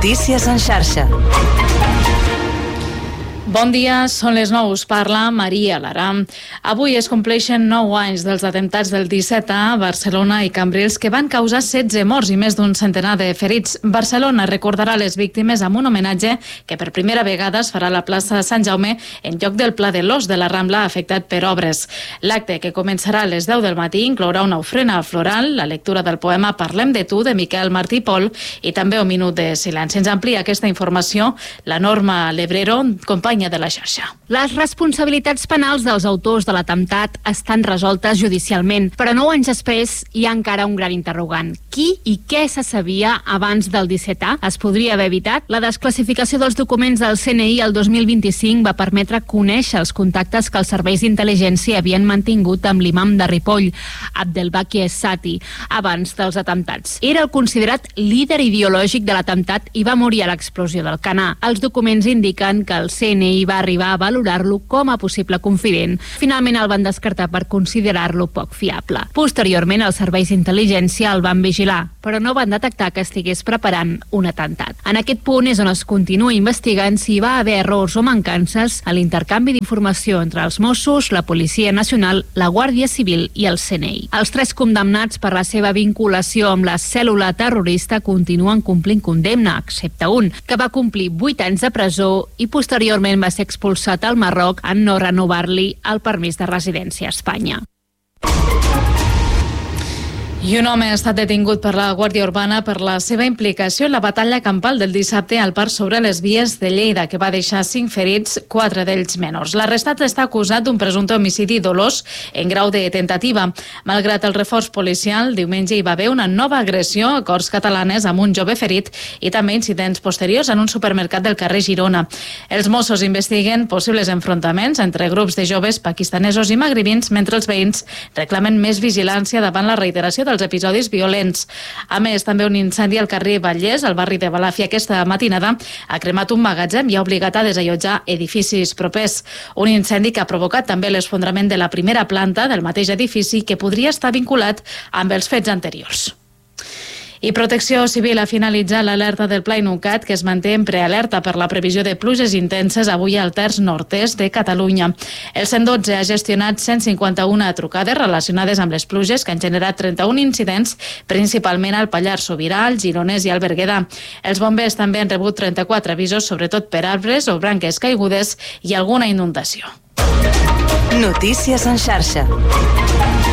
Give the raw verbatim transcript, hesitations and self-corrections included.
Notícies en xarxa. Bon dia, són les nou, us parla Maria Lara. Avui es compleixen nou anys dels atemptats del disset A a Barcelona i Cambrils que van causar setze morts i més d'un centenar de ferits. Barcelona recordarà les víctimes amb un homenatge que per primera vegada es farà a la plaça de Sant Jaume en lloc del Pla de l'Os de la Rambla afectat per obres. L'acte, que començarà a les deu del matí, inclourà una ofrena floral, la lectura del poema Parlem de tu de Miquel Martí i Pol i també un minut de silenci. Ens amplia aquesta informació la Norma Lebrero, companya de la xarxa. Les responsabilitats penals dels autors de l'atemptat estan resoltes judicialment, però nou anys després hi ha encara un gran interrogant. Qui i què se sabia abans del disset A? Es podria haver evitat? La desclassificació dels documents del C N I el dos mil vint-i-cinc va permetre conèixer els contactes que els serveis d'intel·ligència havien mantingut amb l'imam de Ripoll, Abdelbaki Es-Sati, abans dels atemptats. Era el considerat líder ideològic de l'atemptat i va morir a l'explosió del Canà. Els documents indiquen que el C N I va arribar a valorar-lo com a possible confident. Finalment el van descartar per considerar-lo poc fiable. Posteriorment, els serveis d'intel·ligència el van vigilar, però no van detectar que estigués preparant un atemptat. En aquest punt és on es continua investigant si hi va haver errors o mancances a l'intercanvi d'informació entre els Mossos, la Policia Nacional, la Guàrdia Civil i el C N I. Els tres condemnats per la seva vinculació amb la cèl·lula terrorista continuen complint condemna, excepte un, que va complir vuit anys de presó i posteriorment va ser expulsat al Marroc en no renovar-li el permís de residència a Espanya. I un home ha estat detingut per la Guàrdia Urbana per la seva implicació en la batalla campal del dissabte al parc sobre les vies de Lleida, que va deixar cinc ferits, quatre d'ells menors. L'arrestat està acusat d'un presumpte homicidi dolós en grau de tentativa. Malgrat el reforç policial, diumenge hi va haver una nova agressió a Corts Catalanes amb un jove ferit i també incidents posteriors en un supermercat del carrer Girona. Els Mossos investiguen possibles enfrontaments entre grups de joves pakistanesos i magribins, mentre els veïns reclamen més vigilància davant la reiteració dels episodis violents. A més, també un incendi al carrer Vallès, al barri de Balàfia, aquesta matinada ha cremat un magatzem i ha obligat a desallotjar edificis propers. Un incendi que ha provocat també l'esfondrament de la primera planta del mateix edifici, que podria estar vinculat amb els fets anteriors. I Protecció Civil ha finalitzat l'alerta del Pla Inuncat, que es manté en prealerta per la previsió de pluges intenses avui al terç nord-est de Catalunya. El cent dotze ha gestionat cent cinquanta-una trucades relacionades amb les pluges, que han generat trenta-un incidents, principalment al Pallars Sobirà, al Gironès i al Berguedà. Els bombers també han rebut trenta-quatre avisos, sobretot per arbres o branques caigudes i alguna inundació. Notícies en xarxa.